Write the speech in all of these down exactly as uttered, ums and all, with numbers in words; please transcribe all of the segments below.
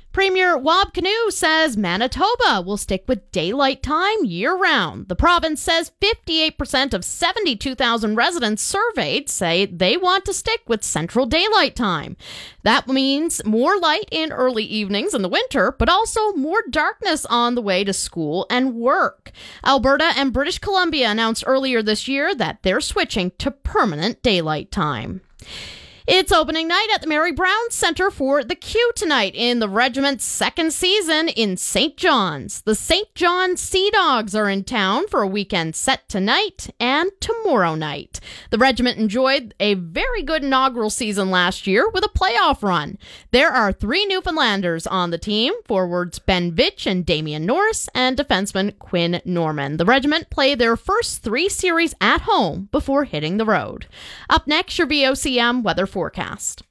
Premier Wab Kinew says Manitoba will stick with daylight time year-round. The province says fifty-eight percent of seventy-two thousand residents surveyed say they want to stick with central daylight time. That means more light in early evenings in the winter, but also more darkness on the way to school and work. Alberta and British Columbia announced earlier this year that they're switching to permanent daylight time. It's opening night at the Mary Brown Centre for the Q tonight in the regiment's second season in Saint John's. The Saint John Sea Dogs are in town for a weekend set tonight and tomorrow night. The regiment enjoyed a very good inaugural season last year with a playoff run. There are three Newfoundlanders on the team, forwards Ben Vitch and Damian Norris, and defenseman Quinn Norman. The regiment play their first three series at home before hitting the road. Up next, your V O C M weather forecast. Forecast.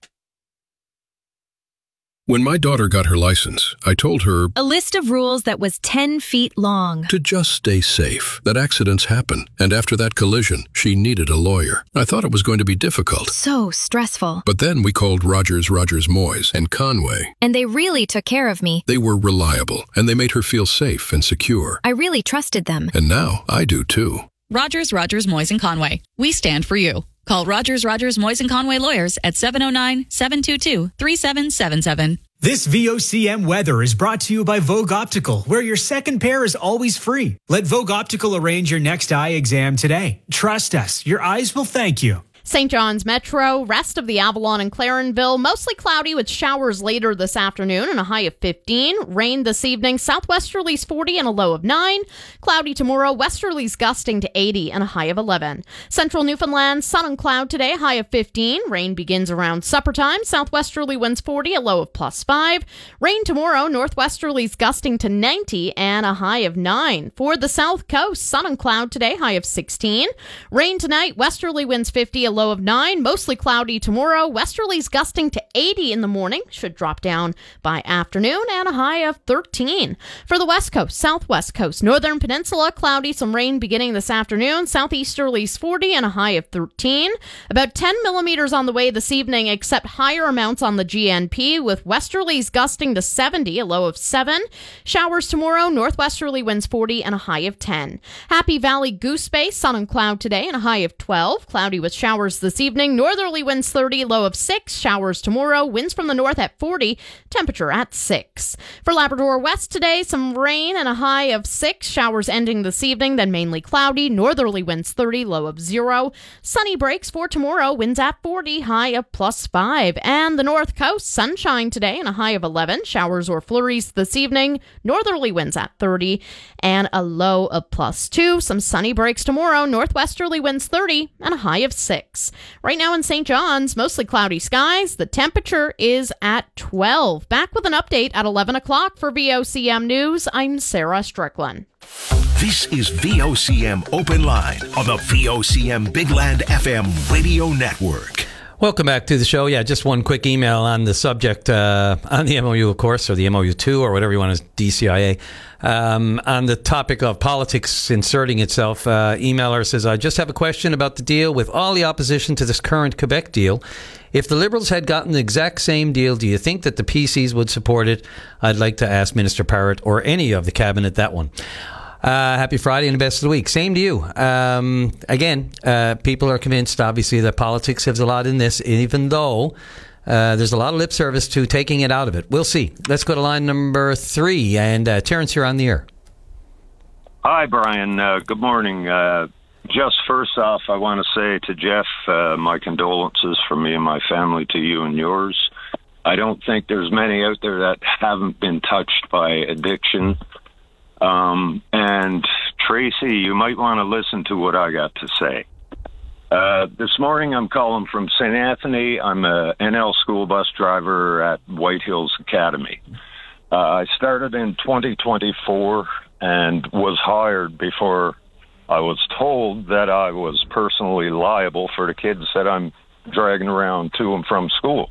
When my daughter got her license, I told her a list of rules that was ten feet long. To just stay safe, that accidents happen. And after that collision, she needed a lawyer. I thought it was going to be difficult. So stressful. But then we called Rogers, Rogers, Moyes and Conway. And they really took care of me. They were reliable, and they made her feel safe and secure. I really trusted them. And now I do too. Rogers, Rogers, Moyes and Conway. We stand for you. Call Rogers, Rogers, Moyes and Conway lawyers at seven oh nine, seven two two, three seven seven seven. This V O C M weather is brought to you by Vogue Optical, where your second pair is always free. Let Vogue Optical arrange your next eye exam today. Trust us, your eyes will thank you. Saint John's Metro, rest of the Avalon and Clarenville, mostly cloudy with showers later this afternoon and a high of fifteen. Rain this evening, southwesterlies forty and a low of nine. Cloudy tomorrow, westerlies gusting to eighty and a high of eleven. Central Newfoundland, sun and cloud today, high of fifteen. Rain begins around supper time, southwesterly winds forty, a low of plus five. Rain tomorrow, northwesterlies gusting to ninety and a high of nine. For the south coast, sun and cloud today, high of sixteen. Rain tonight, westerly winds fifty, a low of nine, mostly cloudy tomorrow. Westerlies gusting to eighty in the morning, should drop down by afternoon, and a high of thirteen. For the west coast, southwest coast, northern peninsula, cloudy, some rain beginning this afternoon. Southeasterlies forty and a high of thirteen. About ten millimeters on the way this evening, except higher amounts on the G N P, with westerlies gusting to seventy, a low of seven. Showers tomorrow, northwesterly winds forty and a high of ten. Happy Valley Goose Bay, sun and cloud today and a high of twelve. Cloudy with showers this evening. Northerly winds thirty, low of six. Showers tomorrow. Winds from the north at forty. Temperature at six. For Labrador West today, some rain and a high of six. Showers ending this evening, then mainly cloudy. Northerly winds thirty, low of zero. Sunny breaks for tomorrow. Winds at forty, high of plus five. And the north coast, sunshine today and a high of eleven. Showers or flurries this evening. Northerly winds at thirty and a low of plus two. Some sunny breaks tomorrow. Northwesterly winds thirty and a high of six. Right now in Saint John's, mostly cloudy skies. The temperature is at twelve. Back with an update at eleven o'clock for V O C M News. I'm Sarah Strickland. This is V O C M Open Line on the V O C M Big Land F M radio network. Welcome back to the show. Yeah, just one quick email on the subject, uh, on the M O U, of course, or the M O U two, or whatever you want, as D C I A. Um, on the topic of politics inserting itself, uh, emailer says, I just have a question about the deal with all the opposition to this current Quebec deal. If the Liberals had gotten the exact same deal, do you think that the P Cs would support it? I'd like to ask Minister Parrott or any of the cabinet that one. Uh, happy Friday and the best of the week. Same to you. Um, again, uh, people are convinced, obviously, that politics has a lot in this, even though uh, there's a lot of lip service to taking it out of it. We'll see. Let's go to line number three. And uh, Terrence, you're on the air. Hi, Brian. Uh, good morning. Uh, just first off, I want to say to Jeff, uh, my condolences from me and my family to you and yours. I don't think there's many out there that haven't been touched by addiction. Um, and Tracy, you might want to listen to what I got to say. Uh, this morning I'm calling from Saint Anthony. I'm a N L school bus driver at White Hills Academy. Uh, I started in twenty twenty-four and was hired before I was told that I was personally liable for the kids that I'm dragging around to and from school.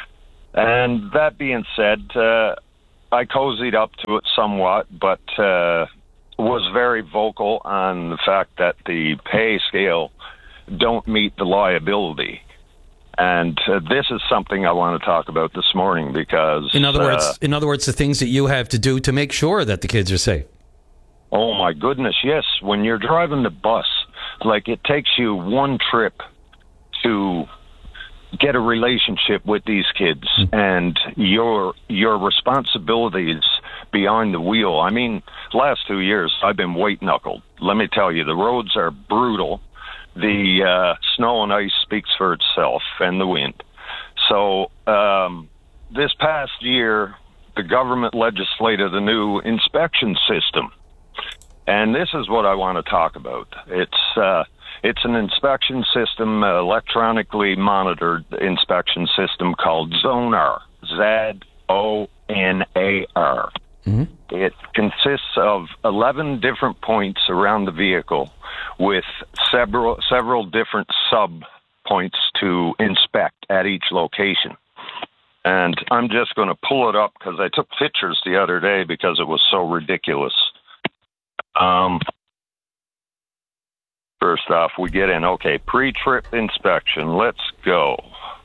And that being said, uh, I cozied up to it somewhat, but uh, was very vocal on the fact that the pay scale don't meet the liability. And uh, this is something I want to talk about this morning because... In other words, uh, in other words, the things that you have to do to make sure that the kids are safe. Oh, my goodness, yes. When you're driving the bus, like it takes you one trip to get a relationship with these kids, mm. and your your responsibilities behind the wheel. I mean, last two years, I've been white-knuckled. Let me tell you, the roads are brutal. The uh, snow and ice speaks for itself, and the wind. So um, this past year, the government legislated a new inspection system. And this is what I want to talk about. It's uh, it's an inspection system, uh, electronically monitored inspection system called Zonar, Z O N A R. Mm-hmm. It consists of eleven different points around the vehicle with several several different sub points to inspect at each location. And I'm just going to pull it up because I took pictures the other day because it was so ridiculous. Um, first off, we get in. Okay, pre-trip inspection. Let's go.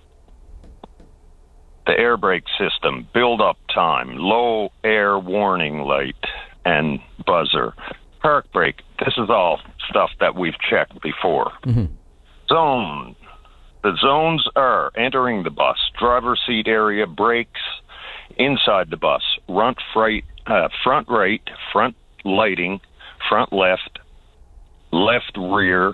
The air brake system, build-up time, low air warning light, and buzzer. Park brake. This is all stuff that we've checked before. Mm-hmm. Zone. The zones are entering the bus, driver seat area, brakes, inside the bus, front, right, uh, front right, front lighting, front left, left rear,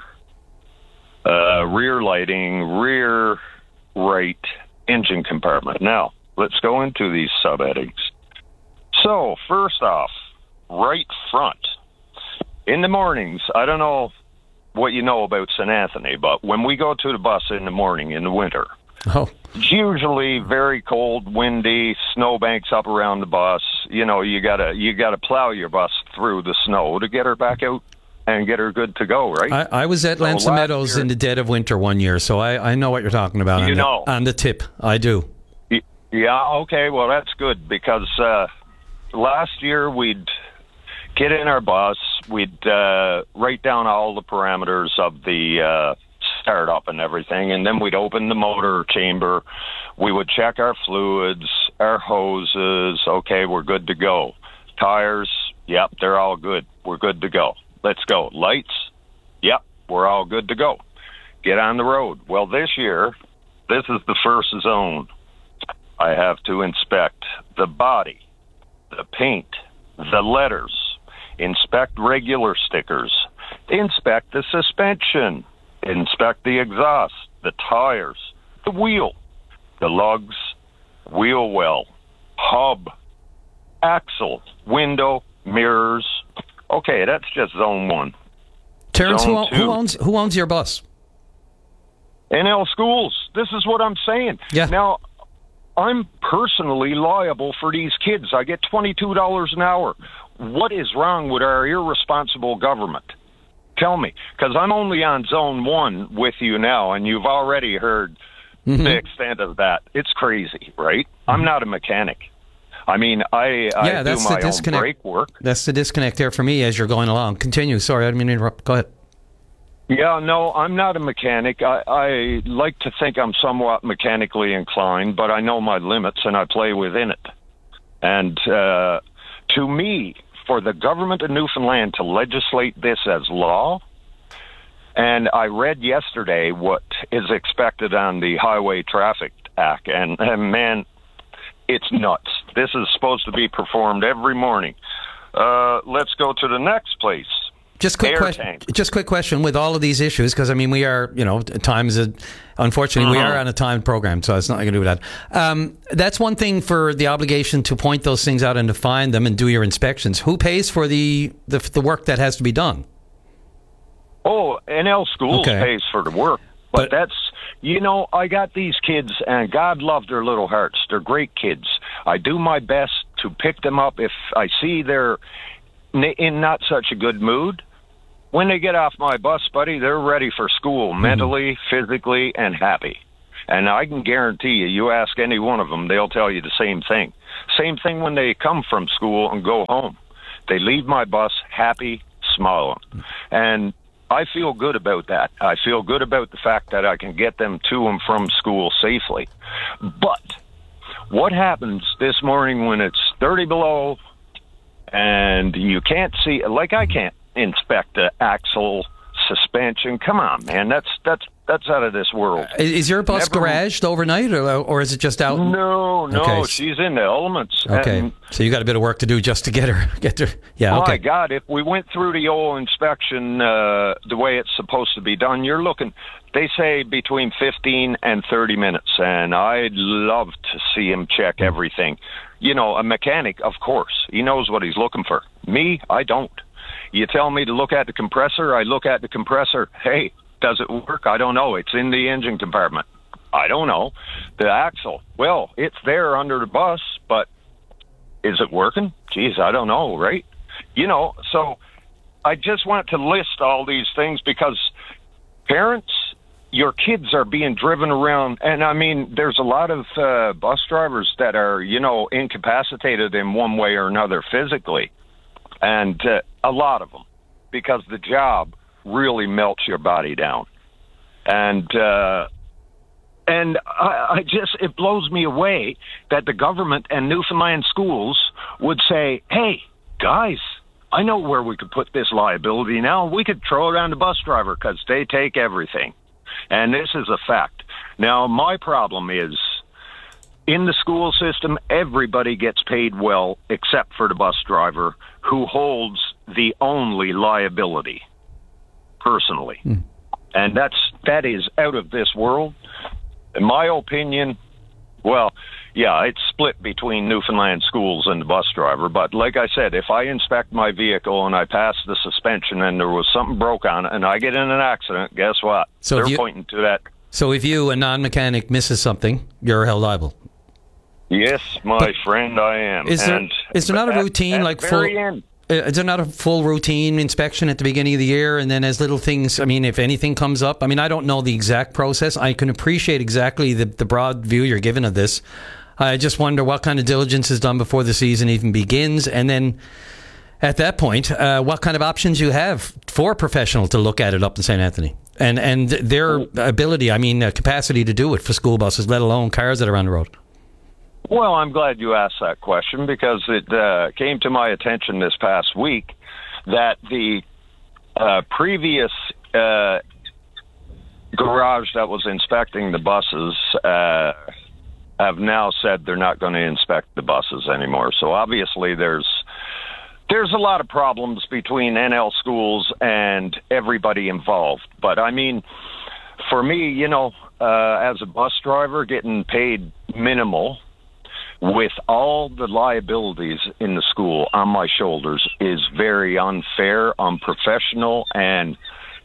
uh, rear lighting, rear right, engine compartment. Now, let's go into these subheadings. So, first off, right front. In the mornings, I don't know what you know about Saint Anthony, but when we go to the bus in the morning in the winter, oh. it's usually very cold, windy, snowbanks up around the bus. You know, you gotta you gotta plow your bus through the snow to get her back out and get her good to go, right? I, I was at so Lanson Meadows year, in the dead of winter one year, so I, I know what you're talking about. You on know. The, on the tip, I do. Yeah, okay, well, that's good, because uh, last year we'd get in our bus, we'd uh, write down all the parameters of the uh, startup and everything, and then we'd open the motor chamber. We would check our fluids, our hoses. Okay, we're good to go. Tires, yep, they're all good. We're good to go. Let's go. Lights, yep, we're all good to go. Get on the road. Well, this year, this is the first zone. I have to inspect the body, the paint, the letters, inspect regular stickers, inspect the suspension, inspect the exhaust, the tires, the wheel, the lugs, wheel well, hub, axle, window, mirrors. Okay, that's just zone one. Terrence, who, Zone who owns who owns your bus? N L Schools. This is what I'm saying. Yeah. Now, I'm personally liable for these kids. I get twenty-two dollars an hour. What is wrong with our irresponsible government? Tell me, because I'm only on zone one with you now, and you've already heard mm-hmm. the extent of that. It's crazy, right? Mm-hmm. I'm not a mechanic. I mean, I, I yeah, do that's my the own brake work. That's the disconnect there for me as you're going along. Continue. Sorry, I didn't mean to interrupt. Go ahead. Yeah, no, I'm not a mechanic. I, I like to think I'm somewhat mechanically inclined, but I know my limits, and I play within it. And uh, to me, for the government of Newfoundland to legislate this as law, and I read yesterday what is expected on the Highway Traffic Act, and, and man, it's nuts. This is supposed to be performed every morning. Uh, let's go to the next place. Just quick Air question. tank. Just quick question. With all of these issues, because I mean, we are, you know, times. Uh, unfortunately, uh-huh. we are on a timed program, so it's not going to do that. Um, that's one thing for the obligation to point those things out and to find them and do your inspections. Who pays for the the, the work that has to be done? Oh, N L Schools okay. pays for the work, but, But that's you know, I got these kids, and God love their little hearts. They're great kids. I do my best to pick them up if I see they're in not such a good mood. When they get off my bus, buddy, they're ready for school, mm-hmm. mentally, physically, and happy. And I can guarantee you, you ask any one of them, they'll tell you the same thing. Same thing when they come from school and go home. They leave my bus happy, smiling. And I, I feel good about that. I feel good about the fact that I can get them to and from school safely. But what happens this morning when it's thirty below and you can't see, like I can't inspect the axle suspension? Come on, man. That's that's that's out of this world. Is your bus Never, garaged overnight, or or is it just out? No, no. Okay. She's in the elements. Okay, And, so you got a bit of work to do just to get her get her. Yeah. Okay. my God, if we went through the old inspection uh, the way it's supposed to be done, you're looking, they say between fifteen and thirty minutes, and I'd love to see him check everything. You know, a mechanic, of course, he knows what he's looking for. Me, I don't. You tell me to look at the compressor, I look at the compressor. Hey, does it work? I don't know. It's in the engine compartment. I don't know. The axle, well, it's there under the bus, but is it working? Geez, I don't know, right? You know, so I just want to list all these things because parents, your kids are being driven around. And I mean, there's a lot of uh, bus drivers that are, you know, incapacitated in one way or another physically. And uh, a lot of them, because the job really melts your body down. And, uh, and I, I just, it blows me away that the government and Newfoundland schools would say, hey, guys, I know where we could put this liability now. We could throw it on the bus driver because they take everything. And this is a fact. Now, my problem is, in the school system, everybody gets paid well except for the bus driver, who holds the only liability, personally. Mm. And that's that is out of this world. In my opinion, well, yeah, it's split between Newfoundland schools and the bus driver. But like I said, if I inspect my vehicle and I pass the suspension and there was something broke on it and I get in an accident, guess what? So They're you, pointing to that. So if you, a non-mechanic, misses something, you're held liable. Yes, my but friend, I am. Is there, and is there not a routine, at, at like very full... End, Is there not a full routine inspection at the beginning of the year, and then as little things, I mean, if anything comes up, I mean, I don't know the exact process. I can appreciate exactly the, the broad view you're giving of this. I just wonder what kind of diligence is done before the season even begins, and then at that point, uh, what kind of options you have for a professional to look at it up in Saint Anthony, and and their ability, I mean, uh, capacity to do it for school buses, let alone cars that are on the road. Well, I'm glad you asked that question because it uh, came to my attention this past week that the uh, previous uh, garage that was inspecting the buses uh, have now said they're not going to inspect the buses anymore. So obviously there's there's a lot of problems between N L schools and everybody involved. But I mean, for me, you know, uh, as a bus driver, getting paid minimal with all the liabilities in the school on my shoulders is very unfair, unprofessional, and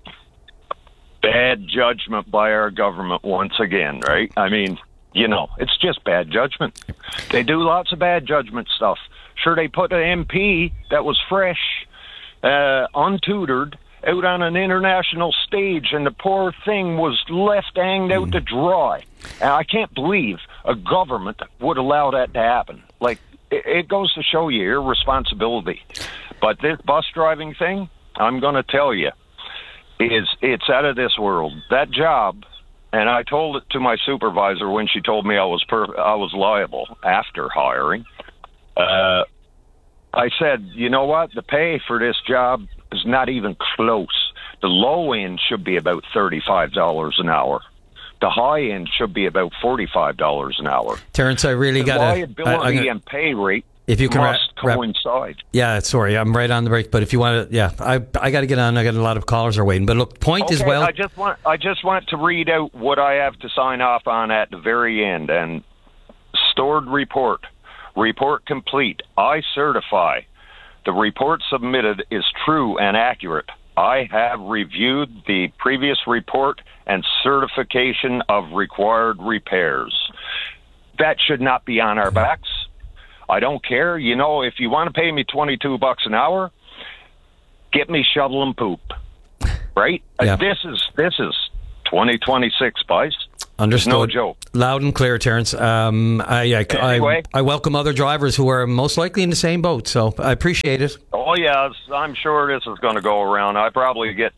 bad judgment by our government once again, right? I mean, you know, it's just bad judgment. They do lots of bad judgment stuff. Sure, they put an M P that was fresh, uh, untutored, out on an international stage, and the poor thing was left hanged out to dry. And I can't believe a government would allow that to happen. Like, it, it goes to show you irresponsibility. But this bus driving thing, I'm going to tell you, is it's out of this world. That job, and I told it to my supervisor when she told me I was per, I was liable after hiring. Uh, I said, you know what? The pay for this job is not even close. The low end should be about thirty-five dollars an hour. The high end should be about forty-five dollars an hour. Terrence, I really got to... liability gonna, and pay rate if you can must wrap, coincide. Yeah, sorry, I'm right on the break, but if you want to... Yeah, I I got to get on. I got a lot of callers are waiting. But look, point okay, is well... I just want I just want to read out what I have to sign off on at the very end. And stored report. Report complete. I certify the report submitted is true and accurate. I have reviewed the previous report and certification of required repairs. That should not be on our backs. I don't care. You know, if you want to pay me twenty-two bucks an hour, get me shovel and poop. Right? Yeah. Uh, this is this is twenty twenty-six, boys. Understood. No joke. Loud and clear, Terrence. Um, I, I, anyway. I, I welcome other drivers who are most likely in the same boat, so I appreciate it. Oh, yes. I'm sure this is going to go around. I probably get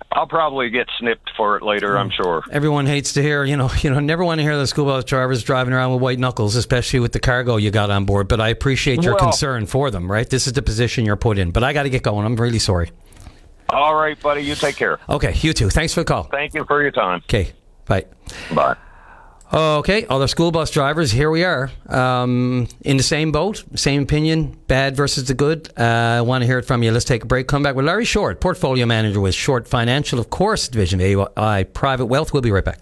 I'll probably get snipped for it later, I'm sure. Everyone hates to hear, you know, you know, never want to hear the school bus drivers driving around with white knuckles, especially with the cargo you got on board. But I appreciate your well, concern for them, right? This is the position you're put in. But I got to get going. I'm really sorry. All right, buddy. You take care. Okay, you too. Thanks for the call. Thank you for your time. Okay, bye. Bye. Okay, other school bus drivers, here we are. Um, in the same boat, same opinion, bad versus the good. Uh, I want to hear it from you. Let's take a break. Come back with Larry Short, Portfolio Manager with Short Financial, of course, Division of A I Private Wealth. We'll be right back.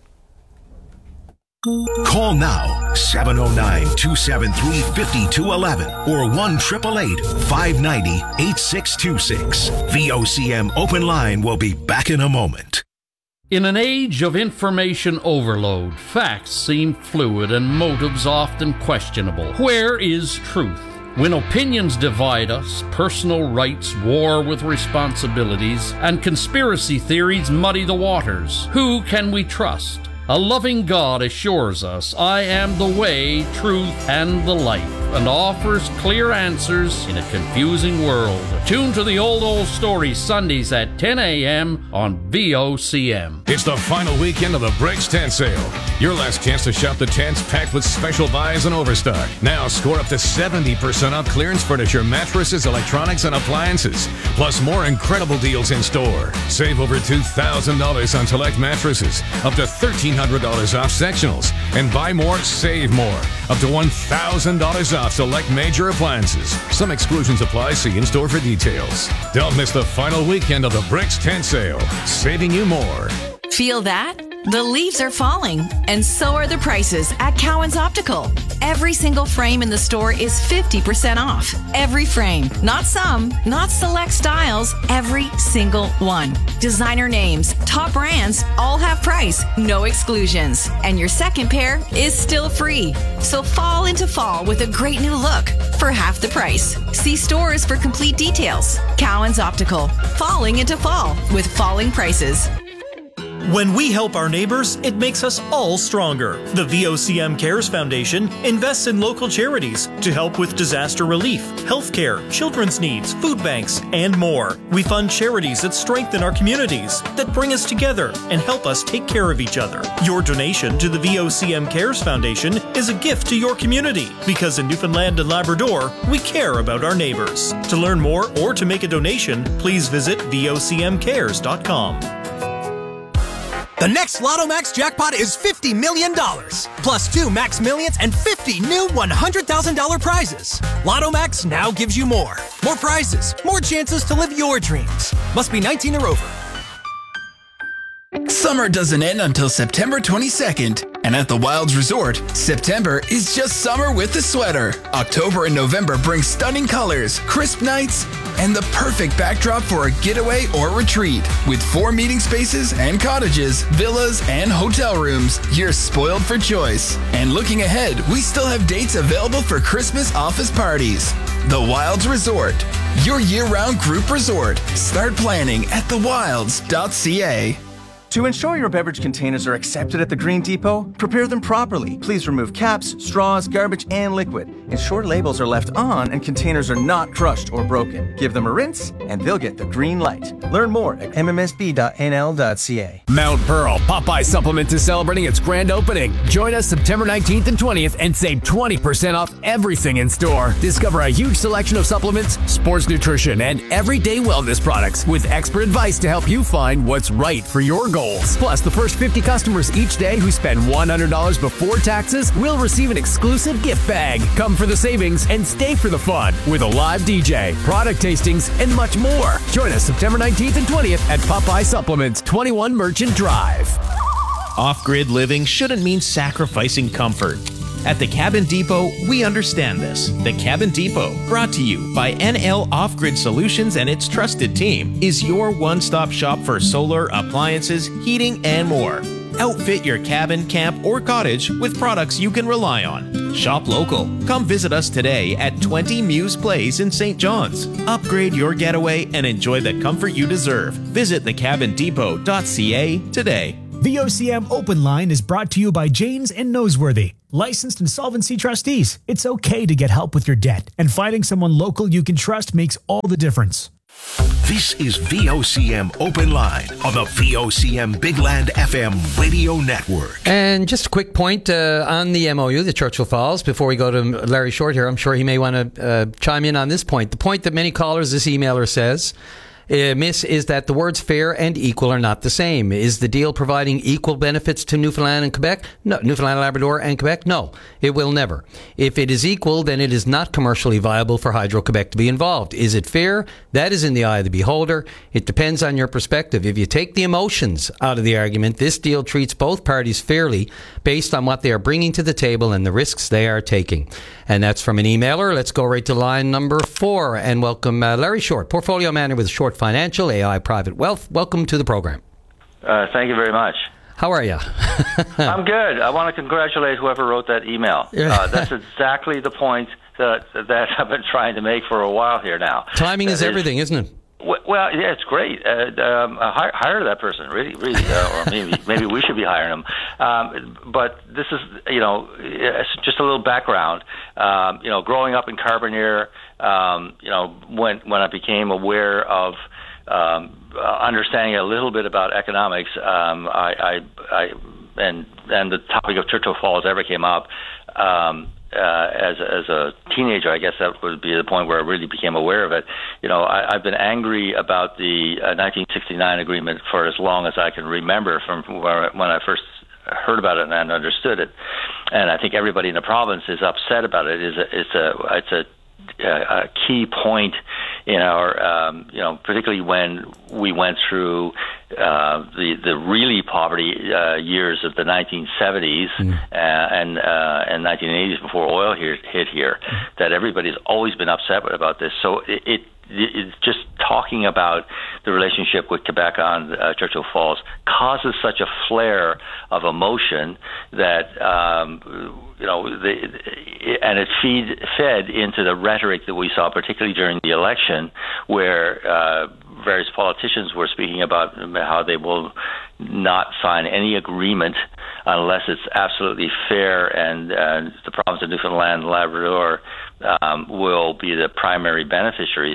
Call now, seven oh nine, two seven three, five two one one or one eight eight eight, five nine zero, eight six two six. V O C M Open Line will be back in a moment. In an age of information overload, facts seem fluid and motives often questionable. Where is truth? When opinions divide us, personal rights war with responsibilities, and conspiracy theories muddy the waters, who can we trust? A loving God assures us, I am the way, truth, and the life, and offers clear answers in a confusing world. Tune to the Old Old Story Sundays at ten a.m. on V O C M. It's the final weekend of the Bricks Tent Sale. Your last chance to shop the tents packed with special buys and overstock. Now score up to seventy percent off clearance furniture, mattresses, electronics, and appliances. Plus more incredible deals in store. Save over two thousand dollars on select mattresses, up to thirteen hundred dollars off sectionals. And buy more, save more. Up to one thousand dollars off select major appliances. Some exclusions apply. See in-store for details. Don't miss the final weekend of the Bricks Tent Sale. Saving you more. Feel that? The leaves are falling, and so are the prices at Cowan's Optical. Every single frame in the store is fifty percent off. Every frame. Not some, not select styles, every single one. Designer names, top brands, all have price, no exclusions. And your second pair is still free. So fall into fall with a great new look for half the price. See stores for complete details. Cowan's Optical. Falling into fall with falling prices. When we help our neighbors, it makes us all stronger. The V O C M Cares Foundation invests in local charities to help with disaster relief, healthcare, children's needs, food banks, and more. We fund charities that strengthen our communities, that bring us together and help us take care of each other. Your donation to the V O C M Cares Foundation is a gift to your community, because in Newfoundland and Labrador, we care about our neighbors. To learn more or to make a donation, please visit V O C M cares dot com. The next Lotto Max jackpot is fifty million dollars, plus two Max Millions and fifty new one hundred thousand dollars prizes. Lotto Max now gives you more. More prizes, more chances to live your dreams. Must be nineteen or over. Summer doesn't end until September twenty-second. And at the Wilds Resort, September is just summer with the sweater. October and November bring stunning colors, crisp nights, and the perfect backdrop for a getaway or retreat. With four meeting spaces and cottages, villas, and hotel rooms, you're spoiled for choice. And looking ahead, we still have dates available for Christmas office parties. The Wilds Resort, your year-round group resort. Start planning at the wilds dot c a. To ensure your beverage containers are accepted at the Green Depot, prepare them properly. Please remove caps, straws, garbage, and liquid. Ensure labels are left on and containers are not crushed or broken. Give them a rinse, and they'll get the green light. Learn more at m m s b dot n l dot c a. Mount Pearl Popeye Supplement is celebrating its grand opening. Join us September nineteenth and twentieth and save twenty percent off everything in store. Discover a huge selection of supplements, sports nutrition, and everyday wellness products with expert advice to help you find what's right for your goals. Plus, the first fifty customers each day who spend one hundred dollars before taxes will receive an exclusive gift bag. Come for the savings and stay for the fun with a live D J, product tastings, and much more. Join us September nineteenth and twentieth at Popeye Supplements, twenty-one Merchant Drive. Off-grid living shouldn't mean sacrificing comfort. At the Cabin Depot, we understand this. The Cabin Depot, brought to you by N L Off-Grid Solutions and its trusted team, is your one-stop shop for solar, appliances, heating, and more. Outfit your cabin, camp, or cottage with products you can rely on. Shop local. Come visit us today at twenty Muse Place in Saint John's. Upgrade your getaway and enjoy the comfort you deserve. Visit the cabin depot dot c a today. V O C M Open Line is brought to you by Janes and Noseworthy, licensed insolvency trustees. It's okay to get help with your debt, and finding someone local you can trust makes all the difference. This is V O C M Open Line on the V O C M Big Land F M radio network. And just a quick point uh, on the M O U, the Churchill Falls, before we go to Larry Short here. I'm sure he may want to uh, chime in on this point. The point that many callers, this emailer says, Uh, miss, is that the words fair and equal are not the same. Is the deal providing equal benefits to Newfoundland and Quebec? No. Newfoundland, Labrador and Quebec? No. It will never. If it is equal, then it is not commercially viable for Hydro-Quebec to be involved. Is it fair? That is in the eye of the beholder. It depends on your perspective. If you take the emotions out of the argument, this deal treats both parties fairly based on what they are bringing to the table and the risks they are taking. And that's from an emailer. Let's go right to line number four and welcome uh, Larry Short, portfolio manager with Short Financial, A I Private Wealth. Welcome to the program. Uh, thank you very much. How are you? I'm good. I want to congratulate whoever wrote that email. Uh, that's exactly the point that that I've been trying to make for a while here now. Timing that is everything, is, isn't it? Well, yeah, it's great. Uh, um, hire, hire that person, really, really, uh, or maybe maybe we should be hiring them. Um, but this is, you know, it's just a little background. Um, you know, growing up in Carbonear, um, you know, when when I became aware of um, understanding a little bit about economics, um, I, I, I and and the topic of Churchill Falls ever came up. Um, Uh, as as a teenager, I guess that would be the point where I really became aware of it. You know, I, I've been angry about the uh, nineteen sixty-nine agreement for as long as I can remember, from where, when I first heard about it and understood it. And I think everybody in the province is upset about it. It's a it's a it's a, a key point in our, um, you know, particularly when we went through uh, the the really poverty uh, years of the nineteen seventies mm. uh, and uh, and nineteen eighties before oil here, hit here, mm. that everybody's always been upset about this. So it, it it's just talking about the relationship with Quebec on uh, Churchill Falls causes such a flare of emotion that um, you know, the, and it feed, fed into the rhetoric that we saw, particularly during the election, where uh, various politicians were speaking about how they will not sign any agreement unless it's absolutely fair, and uh, the province of Newfoundland and Labrador um, will be the primary beneficiaries.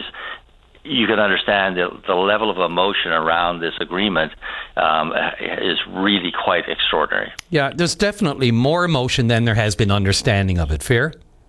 You can understand the, the level of emotion around this agreement um, is really quite extraordinary. Yeah, there's definitely more emotion than there has been understanding of it. Fair?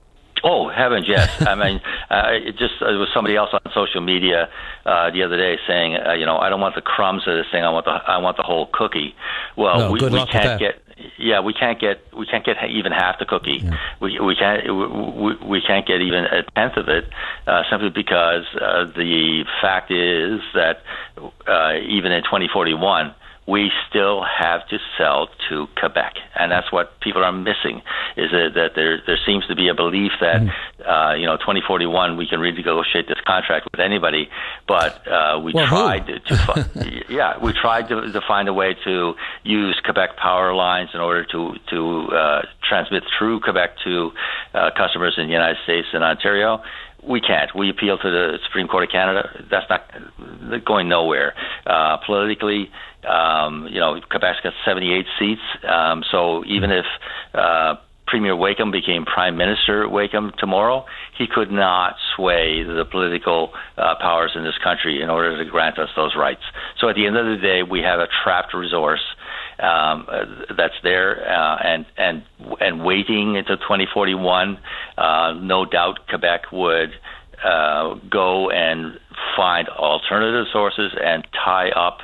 Oh, heavens, yes. I mean, uh, it just it was somebody else on social media uh, the other day saying, uh, you know, I don't want the crumbs of this thing. I want the I want the whole cookie. Well, no, we, good we luck with can't that. get. Yeah, we can't get we can't get even half the cookie. Yeah. We we can't we, we can't get even a tenth of it, uh, simply because uh, the fact is that uh, even in twenty forty-one, we still have to sell to Quebec, and that's what people are missing. Is that, that there there seems to be a belief that mm. uh, you know twenty forty-one we can renegotiate this contract with anybody, but uh, we well, tried to, to yeah we tried to, to find a way to use Quebec power lines in order to to uh, transmit through Quebec to uh, customers in the United States and Ontario. We can't. We appeal to the Supreme Court of Canada. That's not going nowhere. Uh, politically, um, you know, Quebec's got seventy-eight seats. Um, so even if uh, Premier Wakeham became Prime Minister Wakeham tomorrow, he could not sway the political uh, powers in this country in order to grant us those rights. So at the end of the day, we have a trapped resource Um, uh, that's there, uh, and and and waiting until twenty forty-one. Uh, no doubt, Quebec would uh, go and find alternative sources and tie up,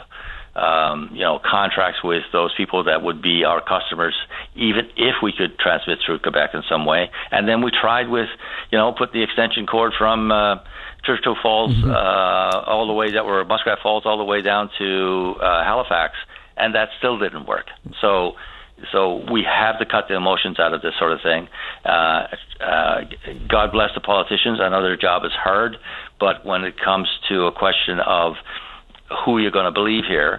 um, you know, contracts with those people that would be our customers, even if we could transmit through Quebec in some way. And then we tried with, you know, put the extension cord from uh, Churchill Falls mm-hmm. uh, all the way that were Muskrat Falls all the way down to uh, Halifax. And that still didn't work. So, so we have to cut the emotions out of this sort of thing. Uh, uh, God bless the politicians. I know their job is hard, but when it comes to a question of who you're going to believe here,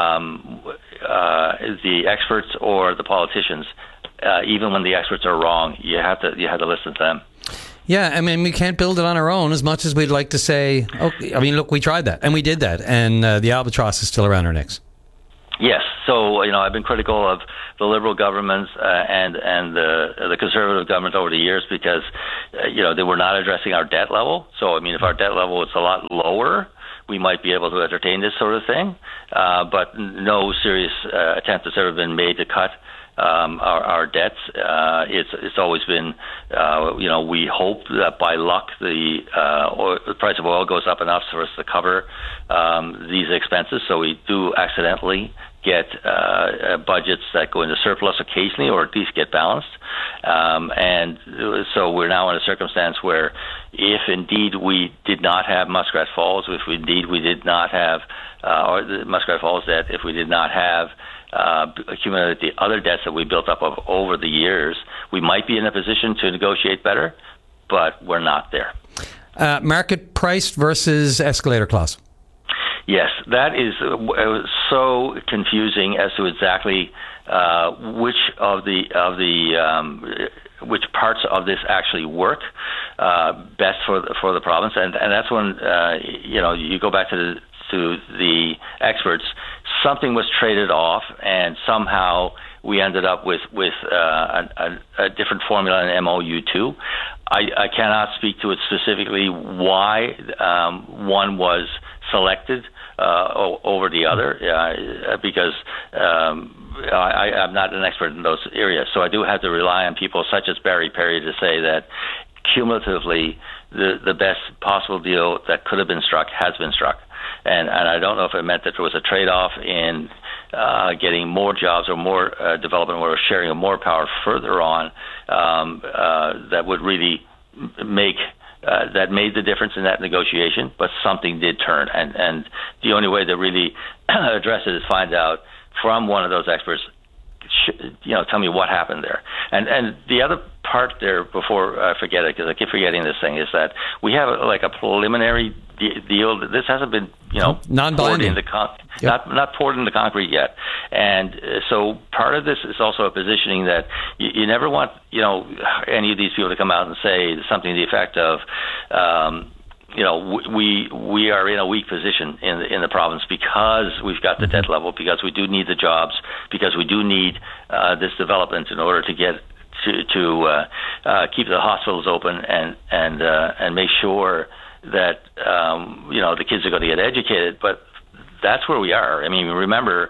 um, uh, the experts or the politicians, uh, even when the experts are wrong, you have to you have to listen to them. Yeah, I mean, we can't build it on our own as much as we'd like to say. Oh, I mean, look, we tried that, and we did that, and uh, the albatross is still around our necks. Yes, so you know I've been critical of the Liberal governments uh, and and the the Conservative government over the years because uh, you know they were not addressing our debt level. So I mean, if our debt level was a lot lower, we might be able to entertain this sort of thing, uh, but no serious uh, attempt has ever been made to cut um, our, our debts. Uh, it's it's always been, uh, you know, we hope that by luck the, uh, oil, the price of oil goes up enough for us to cover um, these expenses. So we do accidentally get uh, budgets that go into surplus occasionally, or at least get balanced. Um, and so we're now in a circumstance where if indeed we did not have Muskrat Falls, if we, indeed we did not have, uh, or the Muskrat Falls debt, if we did not have uh, accumulated the other debts that we built up of, over the years, we might be in a position to negotiate better, but we're not there. Uh, market priced versus escalator clause. Yes, that is uh, so confusing as to exactly uh, which of the of the um, which parts of this actually work uh, best for the, for the province, and and that's when uh, you know you go back to the to the experts. Something was traded off, and somehow we ended up with with uh, a, a different formula in M O U two. I, I cannot speak to it specifically why um, one was selected uh, over the other, uh, because um, I, I'm not an expert in those areas. So I do have to rely on people such as Barry Perry to say that cumulatively the, the best possible deal that could have been struck has been struck. And, and I don't know if it meant that there was a trade-off in uh, getting more jobs or more uh, development or sharing of more power further on um, uh, that would really make uh, that made the difference in that negotiation, but something did turn. And, and the only way to really address it is find out from one of those experts, you know, tell me what happened there. And and the other part there, before I forget it, because I keep forgetting this thing, is that we have a, like a preliminary de- deal. This hasn't been, you know, poured into con- yep. not not poured into concrete yet. And uh, so part of this is also a positioning that you, you never want, you know, any of these people to come out and say something to the effect of, um, you know, we we are in a weak position in the, in the province because we've got the debt level, because we do need the jobs, because we do need uh, this development in order to get to to uh, uh, keep the hospitals open and and uh, and make sure that um, you know the kids are going to get educated. But that's where we are. I mean, remember,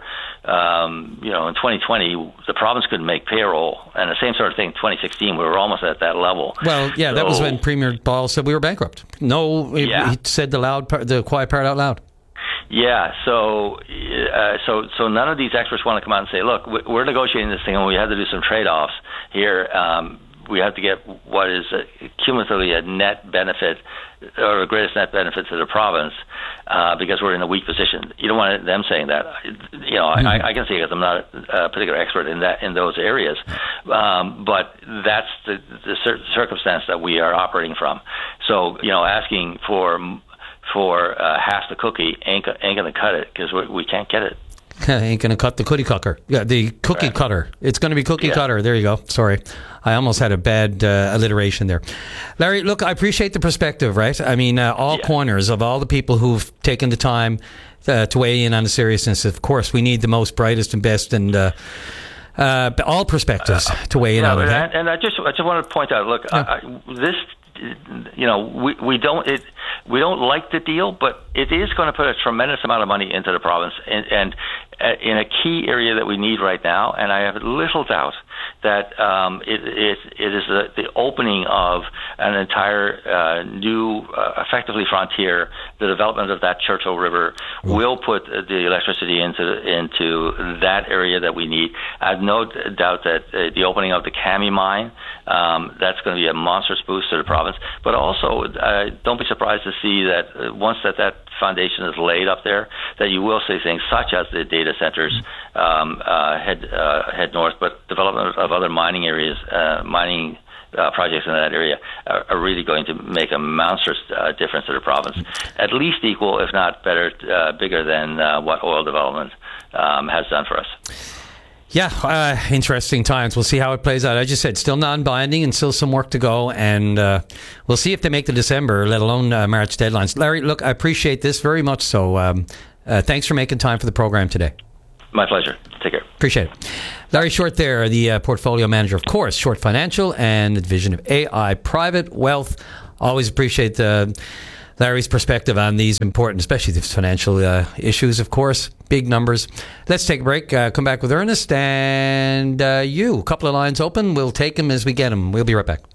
um, you know, in twenty twenty, the province couldn't make payroll, and the same sort of thing in twenty sixteen, we were almost at that level. Well, yeah, so, that was when Premier Ball said we were bankrupt. No, he, yeah. he said the loud, part, the quiet part out loud. Yeah, so uh, so so none of these experts want to come out and say, look, we're negotiating this thing, and we have to do some trade-offs here. Um, we have to get what is a, cumulatively a net benefit, or the greatest net benefit to the province, uh, because we're in a weak position. You don't want them saying that. You know, mm-hmm. I, I can see it because I'm not a particular expert in that in those areas, um, but that's the, the circumstance that we are operating from. So, you know, asking for for uh, half the cookie ain't, ain't going to cut it, because we, we can't get it. Ain't going to cut the cookie cutter. Yeah, the cookie right. cutter. It's going to be cookie yeah. cutter. There you go. Sorry. I almost had a bad uh, alliteration there. Larry, look, I appreciate the perspective, right? I mean, uh, all yeah. corners of all the people who've taken the time uh, to weigh in on the seriousness. Of course, we need the most, brightest, and best, and uh, uh, all perspectives uh, to weigh in yeah, on it. And, and I just I just want to point out, look, yeah. I, this, you know, we, we don't... It, We don't like the deal, but it is going to put a tremendous amount of money into the province, and, and uh, in a key area that we need right now. And I have little doubt that um, it, it, it is the, the opening of an entire uh, new, uh, effectively frontier. The development of that Churchill River will put the electricity into into that area that we need. I have no doubt that uh, the opening of the Kami mine, um, that's going to be a monstrous boost to the province. But also, uh, don't be surprised to see that uh, once that that foundation is laid up there, that you will see things such as the data centers um, uh, head uh, head north, but development of other mining areas, uh, mining uh, projects in that area are, are really going to make a monstrous uh, difference to the province, at least equal, if not better, uh, bigger than uh, what oil development um, has done for us. Yeah, uh, interesting times. We'll see how it plays out. I just said, still non-binding and still some work to go, and uh, we'll see if they make the December, let alone uh, March deadlines. Larry, look, I appreciate this very much so. Um, uh, thanks for making time for the program today. My pleasure. Take care. Appreciate it. Larry Short there, the uh, portfolio manager, of course, Short Financial and the division of A I Private Wealth. Always appreciate the... Larry's perspective on these important, especially these financial uh, issues, of course. Big numbers. Let's take a break. Uh, come back with Ernest and uh, you. A couple of lines open. We'll take them as we get them. We'll be right back.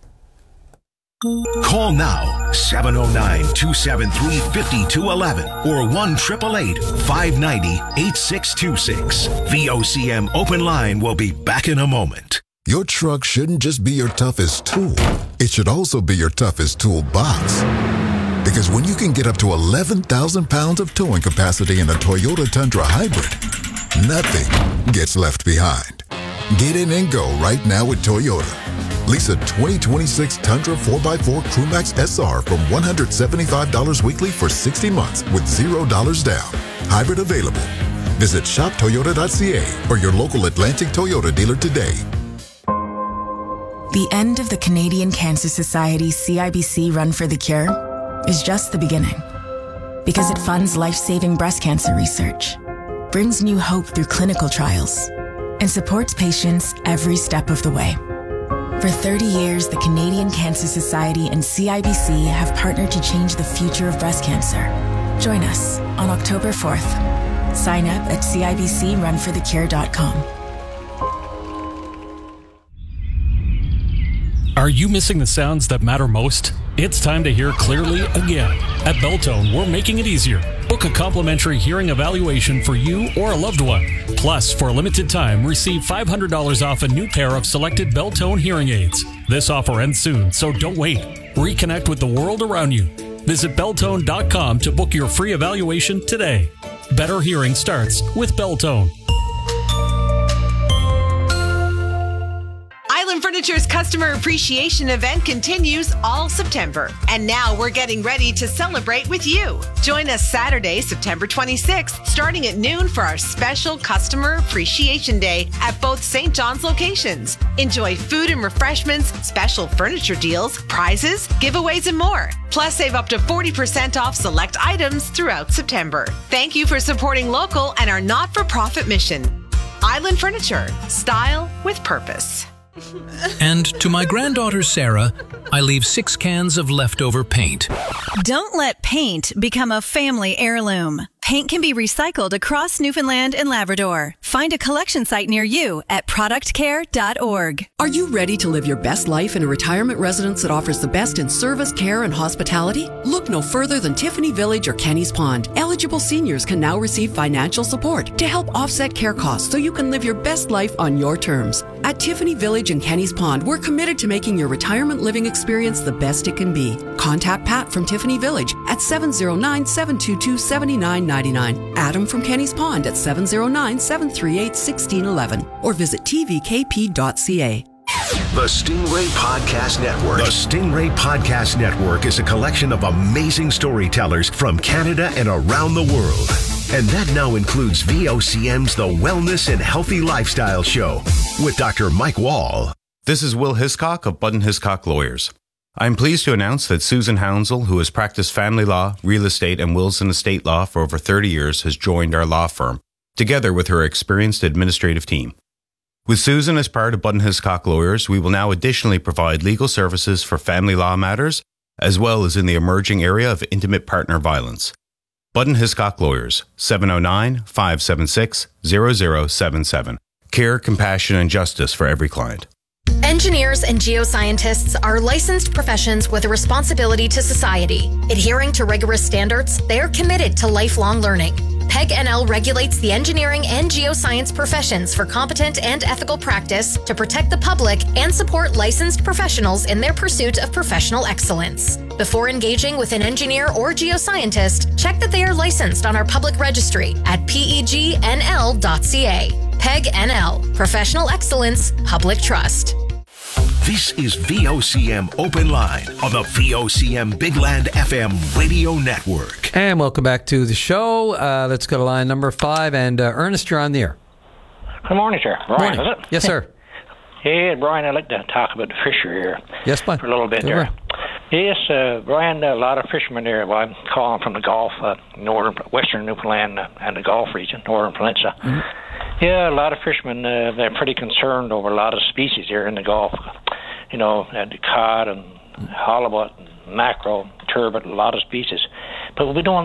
Call now, seven oh nine, two seven three, five two one one or one eight eight eight, five nine zero, eight six two six. V O C M Open Line will be back in a moment. Your truck shouldn't just be your toughest tool. It should also be your toughest toolbox. Because when you can get up to eleven thousand pounds of towing capacity in a Toyota Tundra Hybrid, nothing gets left behind. Get in and go right now with Toyota. Lease a twenty twenty-six Tundra four by four Crewmax S R from one hundred seventy-five dollars weekly for sixty months with zero dollars down. Hybrid available. Visit shop toyota dot c a or your local Atlantic Toyota dealer today. The end of the Canadian Cancer Society's C I B C Run for the Cure is just the beginning. Because it funds life-saving breast cancer research, brings new hope through clinical trials, and supports patients every step of the way. For thirty years, the Canadian Cancer Society and C I B C have partnered to change the future of breast cancer. Join us on October fourth. Sign up at C I B C run for the cure dot com. Are you missing the sounds that matter most? It's time to hear clearly again. At Beltone, we're making it easier. Book a complimentary hearing evaluation for you or a loved one. Plus, for a limited time, receive five hundred dollars off a new pair of selected Beltone hearing aids. This offer ends soon, so don't wait. Reconnect with the world around you. Visit beltone dot com to book your free evaluation today. Better hearing starts with Beltone. Island Furniture's Customer Appreciation Event continues all September. And now we're getting ready to celebrate with you. Join us Saturday, September twenty-sixth, starting at noon for our special Customer Appreciation Day at both Saint John's locations. Enjoy food and refreshments, special furniture deals, prizes, giveaways, and more. Plus, save up to forty percent off select items throughout September. Thank you for supporting local and our not-for-profit mission. Island Furniture. Style with purpose. And to my granddaughter Sarah, I leave six cans of leftover paint. Don't let paint become a family heirloom. Paint can be recycled across Newfoundland and Labrador. Find a collection site near you at product care dot org. Are you ready to live your best life in a retirement residence that offers the best in service, care, and hospitality? Look no further than Tiffany Village or Kenny's Pond. Eligible seniors can now receive financial support to help offset care costs so you can live your best life on your terms. At Tiffany Village and Kenny's Pond, we're committed to making your retirement living experience the best it can be. Contact Pat from Tiffany Village at seven oh nine, seven two two, seven nine nine nine, Adam from Kenny's Pond at seven oh nine, seven three eight, one six one one, or visit t v k p dot c a. The Stingray Podcast Network. The Stingray Podcast Network is a collection of amazing storytellers from Canada and around the world. And that now includes V O C M's The Wellness and Healthy Lifestyle Show with Doctor Mike Wall. This is Will Hiscock of Budden Hiscock Lawyers. I'm pleased to announce that Susan Hounsell, who has practiced family law, real estate, and wills and estate law for over thirty years, has joined our law firm, together with her experienced administrative team. With Susan as part of Budden Hiscock Lawyers, we will now additionally provide legal services for family law matters, as well as in the emerging area of intimate partner violence. Budden Hiscock Lawyers, seven oh nine, five seven six, zero zero seven seven. Care, compassion, and justice for every client. Engineers and geoscientists are licensed professions with a responsibility to society. Adhering to rigorous standards, they are committed to lifelong learning. P E G N L regulates the engineering and geoscience professions for competent and ethical practice to protect the public and support licensed professionals in their pursuit of professional excellence. Before engaging with an engineer or geoscientist, check that they are licensed on our public registry at P E G N L dot C A. P E G N L, Professional Excellence, Public Trust. This is V O C M Open Line on the V O C M Big Land F M Radio Network. And welcome back to the show. Uh, let's go to line number five. And uh, Ernest, you're on the air. Good morning, sir. Brian, morning. is it? Yes, sir. Hey, Brian, I'd like to talk about the fishery here. Yes, Brian. For a little bit Go there. ahead. Yes, uh, Brian, a lot of fishermen there. Well, I'm calling from the Gulf, uh, northern, western Newfoundland uh, and the Gulf region, northern peninsula. Mm-hmm. Yeah, a lot of fishermen, uh, they're pretty concerned over a lot of species here in the Gulf. You know, and the cod and halibut and mackerel, turbot, a lot of species. But we don't